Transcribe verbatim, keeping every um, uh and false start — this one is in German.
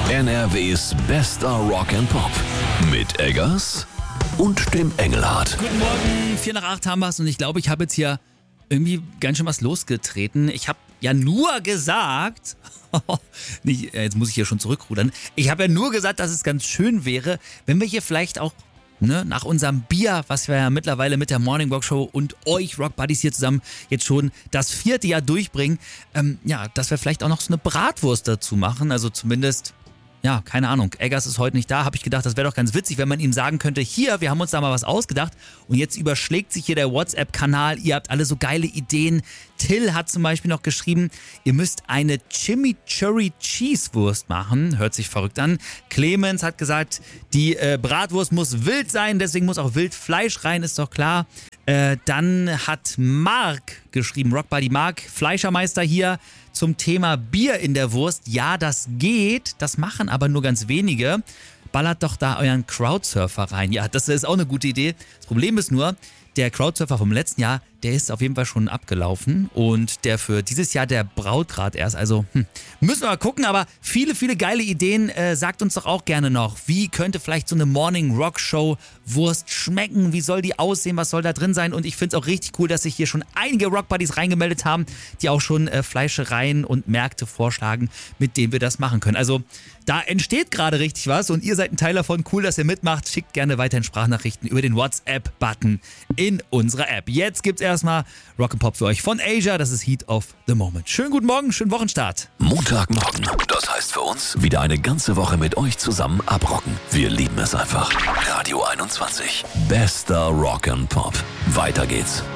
N R Ws bester Rock and Pop. Mit Eggers und dem Engelhardt. Guten Morgen, vier nach acht haben wir's und ich glaube, ich habe jetzt hier irgendwie ganz schön was losgetreten. Ich habe ja nur gesagt, nicht, jetzt muss ich hier schon zurückrudern, ich habe ja nur gesagt, dass es ganz schön wäre, wenn wir hier vielleicht auch Ne, nach unserem Bier, was wir ja mittlerweile mit der Morning Rock Show und euch Rock Buddies hier zusammen jetzt schon das vierte Jahr durchbringen, ähm, ja, dass wir vielleicht auch noch so eine Bratwurst dazu machen, also zumindest, ja, keine Ahnung, Eggers ist heute nicht da, habe ich gedacht, das wäre doch ganz witzig, wenn man ihm sagen könnte, hier, wir haben uns da mal was ausgedacht und jetzt überschlägt sich hier der WhatsApp-Kanal, ihr habt alle so geile Ideen. Till hat zum Beispiel noch geschrieben, ihr müsst eine Chimichurri Cheese Wurst machen, hört sich verrückt an. Clemens hat gesagt, die äh, Bratwurst muss wild sein, deswegen muss auch Wildfleisch rein, ist doch klar. Äh, dann hat Mark geschrieben, Rock Buddy Mark, Fleischermeister hier, zum Thema Bier in der Wurst. Ja, das geht, das machen aber nur ganz wenige. Ballert doch da euren Crowdsurfer rein. Ja, das ist auch eine gute Idee. Das Problem ist nur, der Crowdsurfer vom letzten Jahr, der ist auf jeden Fall schon abgelaufen und der für dieses Jahr, der braut gerade erst. Also hm, müssen wir mal gucken, aber viele, viele geile Ideen. Äh, sagt uns doch auch gerne noch, wie könnte vielleicht so eine Morning Rock Show Wurst schmecken? Wie soll die aussehen? Was soll da drin sein? Und ich finde es auch richtig cool, dass sich hier schon einige Rock Buddies reingemeldet haben, die auch schon äh, Fleischereien und Märkte vorschlagen, mit denen wir das machen können. Also da entsteht gerade richtig was und ihr seid ein Teil davon. Cool, dass ihr mitmacht. Schickt gerne weiterhin Sprachnachrichten über den WhatsApp-Button in unserer App. Jetzt gibt's erstmal Rock'n'Pop für euch von Asia. Das ist Heat of the Moment. Schönen guten Morgen, schönen Wochenstart. Montagmorgen. Das heißt für uns, wieder eine ganze Woche mit euch zusammen abrocken. Wir lieben es einfach. Radio einundzwanzig. Bester Rock and Pop. Weiter geht's.